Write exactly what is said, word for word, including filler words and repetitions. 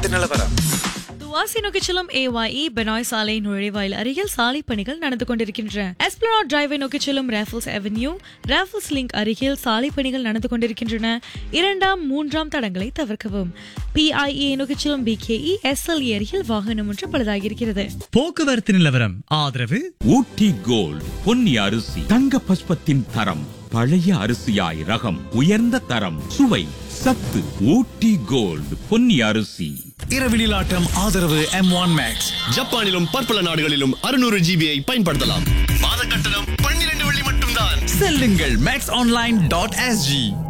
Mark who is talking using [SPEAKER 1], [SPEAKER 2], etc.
[SPEAKER 1] போக்குவரத்து நிலவரம்.
[SPEAKER 2] துவாசி நோக்கி செல்லும் ஏஒய்இ பெனாய் சாலை நுழைவாயில் அருகில் சாலை பணிகள் நடந்து கொண்டிருக்கின்றன. எஸ்பிளனாட் டிரைவை நோக்கி செல்லும் ராஃபல்ஸ் அவென்யூ, ராஃபல்ஸ் லிங்க் அருகில் சாலை பணிகள் நடந்து கொண்டிருக்கின்றன. இரண்டாம் மூன்றாம் தடங்களை தவிர்க்கவும். பிஐஏ நோக்கி செல்லும் பிகேஇ எஸ்எல்இ அருகில் வாகனம் ஒன்று பழுதாகியிருக்கிறது.
[SPEAKER 3] போக்குவரத்து நிலவரம் ஆதரவு
[SPEAKER 4] ஊட்டி கோல்ட் பொன்னி அரிசி தங்க பஸ்பத்தின் தரம், பழைய அரிசியாய் ரகம், உயர்ந்த தரம், சுவை, சத்து. ஊட்டி கோல்ட் பொன்னி அரிசி.
[SPEAKER 5] இரவினில் ஆட்டம் ஆதரவு எம் ஒன் மேக்ஸ்.
[SPEAKER 6] ஜப்பானிலும் பற்பல நாடுகளிலும் அறுநூறு ஜிபியை பயன்படுத்தலாம். மாத கட்டணம் பன்னிரண்டு வெள்ளி மட்டும்தான்.
[SPEAKER 5] செல்லுங்கள் மேக்ஸ் ஆன்லைன் டாட் எஸ்ஜி.